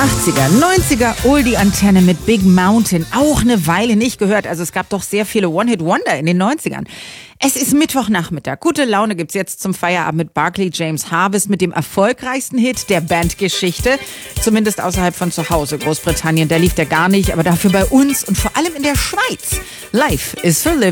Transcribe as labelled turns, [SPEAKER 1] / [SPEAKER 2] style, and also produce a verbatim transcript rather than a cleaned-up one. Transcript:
[SPEAKER 1] achtziger, neunziger Oldie-Antenne mit Big Mountain. Auch eine Weile nicht gehört. Also es gab doch sehr viele One-Hit-Wonder in den neunzigern. Es ist Mittwochnachmittag. Gute Laune gibt's jetzt zum Feierabend mit Barclay James Harvest mit dem erfolgreichsten Hit der Bandgeschichte. Zumindest außerhalb von zu Hause, Großbritannien. Da lief der gar nicht, aber dafür bei uns und vor allem in der Schweiz. Life is for Living.